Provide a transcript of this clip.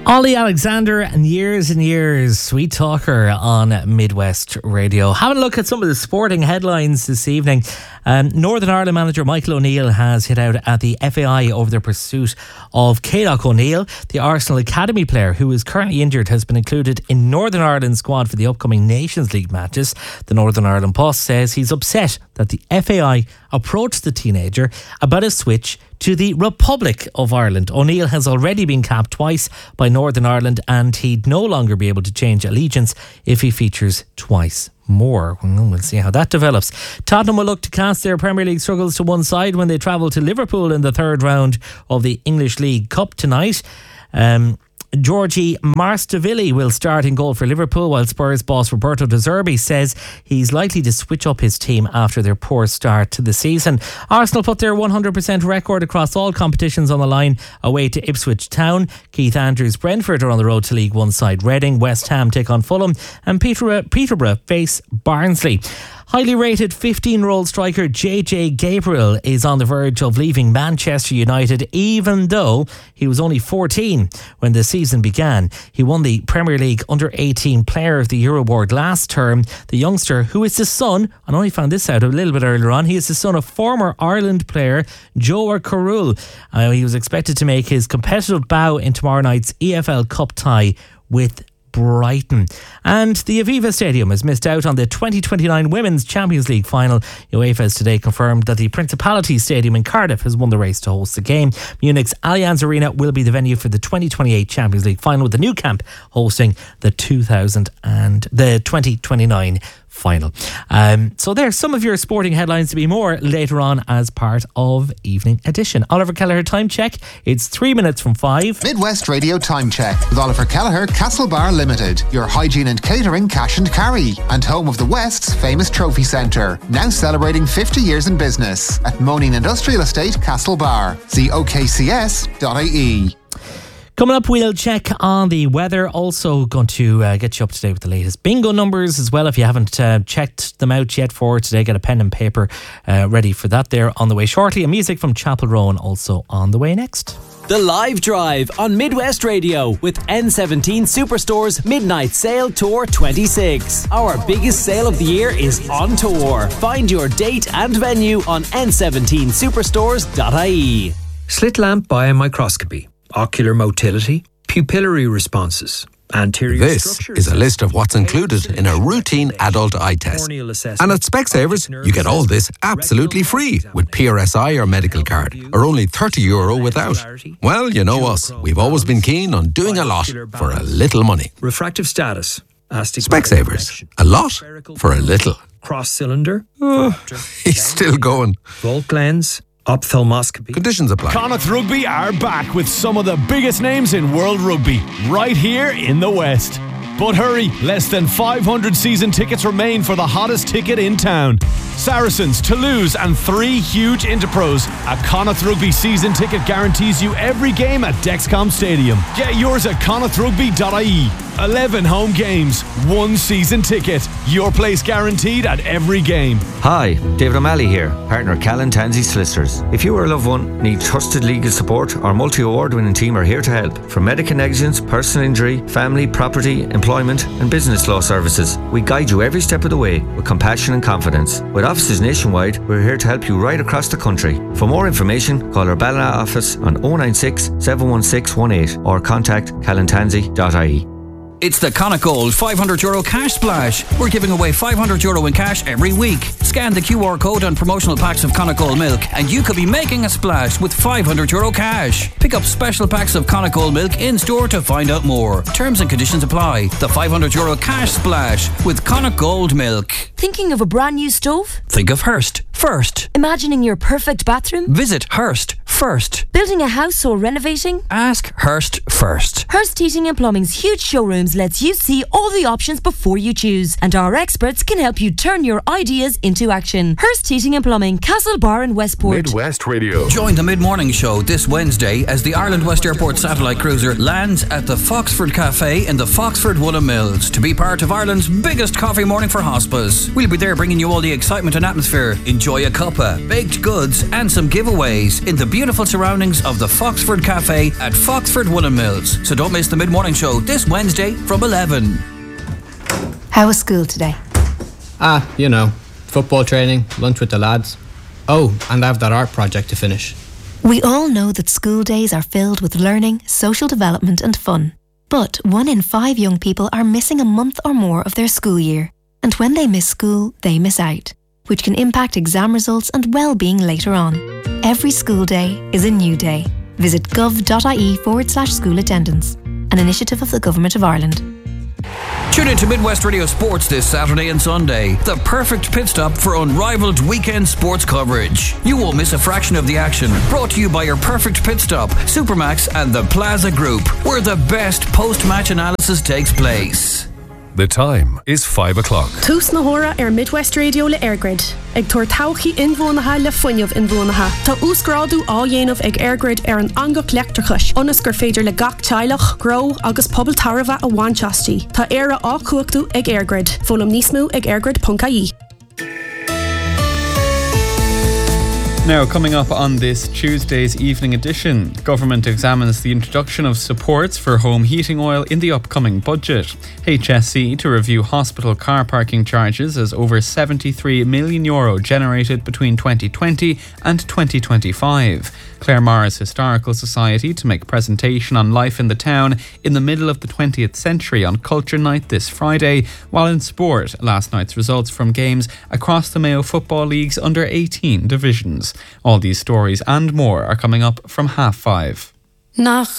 Ollie Alexander and years, Sweet Talker on Midwest Radio. Having a look at some of the sporting headlines this evening. Northern Ireland manager Michael O'Neill has hit out at the FAI over their pursuit of Céadach O'Neill. The Arsenal Academy player, who is currently injured, has been included in Northern Ireland's squad for the upcoming Nations League matches. The Northern Ireland Post says he's upset that the FAI approached the teenager about a switch to the Republic of Ireland. O'Neill has already been capped twice by Northern Ireland, and he'd no longer be able to change allegiance if he features twice more. We'll see how that develops. Tottenham will look to cast their Premier League struggles to one side when they travel to Liverpool in the third round of the English League Cup tonight. Georgi Marstavili will start in goal for Liverpool, while Spurs boss Roberto De Zerbi says he's likely to switch up his team after their poor start to the season. Arsenal put their 100% record across all competitions on the line away to Ipswich Town. Keith Andrews' Brentford are on the road to League One side Reading. West Ham take on Fulham, and Peterborough face Barnsley. Highly rated 15-year-old striker JJ Gabriel is on the verge of leaving Manchester United, even though he was only 14 when the season began. He won the Premier League Under-18 Player of the Year award last term. The youngster, who is the son, and I only found this out a little bit earlier on, he is the son of former Ireland player Joe Carroll. He was expected to make his competitive bow in tomorrow night's EFL Cup tie with Brighton. And the Aviva Stadium has missed out on the 2029 Women's Champions League final. UEFA has today confirmed that the Principality Stadium in Cardiff has won the race to host the game. Munich's Allianz Arena will be the venue for the 2028 Champions League final, with the new camp hosting the 2029 final. So there's some of your sporting headlines, to be more later on as part of Evening Edition. Oliver Kelleher time check. It's 3 minutes from 5. Midwest Radio time check with Oliver Kelleher, Castlebar Limited, your hygiene and catering cash and carry, and home of the West's famous trophy centre, now celebrating 50 years in business at Moaning Industrial Estate, Castlebar. See okcs.ie. Coming up, we'll check on the weather. Also going to get you up to date with the latest bingo numbers as well. If you haven't checked them out yet for today, get a pen and paper ready for that there on the way shortly. And music from Chapel Rowan also on the way next. The Live Drive on Midwest Radio with N17 Superstore's Midnight Sale Tour 26. Our biggest sale of the year is on tour. Find your date and venue on n17superstores.ie. Slit lamp biomicroscopy, ocular motility, pupillary responses, anterior This structures. is a list of what's included in a routine adult eye test. And at Specsavers, you get all this absolutely free with PRSI or medical card, or only €30 without. Well, you know us. We've always been keen on doing a lot for a little money. Refractive status, Specsavers, a lot for a little. cross cylinder, He's still going. Volk lens, ophthalmoscopy. Conditions apply. Connacht Rugby are back with some of the biggest names in world rugby, right here in the West. But hurry, less than 500 season tickets remain for the hottest ticket in town. Saracens, Toulouse and 3 huge Interpros. A Connacht Rugby season ticket guarantees you every game at Dexcom Stadium. Get yours at connachtrugby.ie. 11 home games, 1 season ticket. Your place guaranteed at every game. Hi, David O'Malley here, partner Callan Tansey Solicitors. If you or a loved one need trusted legal support, our multi-award winning team are here to help. From medical negligence, personal injury, family, property, employment and business law services, we guide you every step of the way with compassion and confidence. With offices nationwide, we're here to help you right across the country. For more information, call our Ballina office on 096 716 18 or contact callantansey.ie. It's the Connacht Gold €500 cash splash. We're giving away €500 in cash every week. Scan the QR code on promotional packs of Connacht Gold milk and you could be making a splash with €500 cash. Pick up special packs of Connacht Gold milk in store to find out more. Terms and conditions apply. The €500 cash splash with Connacht Gold milk. Thinking of a brand new stove? Think of Hearst first. Imagining your perfect bathroom? Visit Hearst first. Building a house or renovating? Ask Hearst first. Hearst Heating and Plumbing's huge showrooms lets you see all the options before you choose, and our experts can help you turn your ideas into action. Hearst Heating and Plumbing, Castlebar and Westport. Midwest Radio. Join the mid-morning show this Wednesday as the Ireland West Airport satellite cruiser lands at the Foxford Cafe in the Foxford Woolham Mills to be part of Ireland's biggest coffee morning for hospice. We'll be there bringing you all the excitement and atmosphere. Enjoy a cuppa, baked goods and some giveaways in the beautiful surroundings of the Foxford Cafe at Foxford Woolen Mills. So don't miss the mid-morning show this Wednesday from 11. How was school today? You know, football training, lunch with the lads. Oh, and I have that art project to finish. We all know that school days are filled with learning, social development and fun. But 1 in 5 young people are missing a month or more of their school year. And when they miss school, they miss out, which can impact exam results and well-being later on. Every school day is a new day. Visit gov.ie/school attendance, an initiative of the Government of Ireland. Tune in to Midwest Radio Sports this Saturday and Sunday. The perfect pit stop for unrivaled weekend sports coverage. You won't miss a fraction of the action. Brought to you by your Perfect Pit Stop, Supermax and the Plaza Group, where the best post-match analysis takes place. The time is 5 o'clock. Tús na hora Midwest Radio le Airgrid. Ag tuair tauchaí inmhónatha le fuinneamh inmhónatha. Tá úsgrádu á dhéanamh ag Airgrid an angach leachtarchais. Onas gur féidir le gach teilech, gro agus pobl tarbha a bhainteastí. Tá éire á cuachtaú ag Airgrid. Fólam níos mó ag airgrid.ie. Now, coming up on this Tuesday's evening edition, government examines the introduction of supports for home heating oil in the upcoming budget. HSE to review hospital car parking charges as over €73 million generated between 2020 and 2025. Clare Morris Historical Society to make presentation on life in the town in the middle of the 20th century on Culture Night this Friday, while in sport, last night's results from games across the Mayo Football League's under-18 divisions. All these stories and more are coming up from 5:30. Nach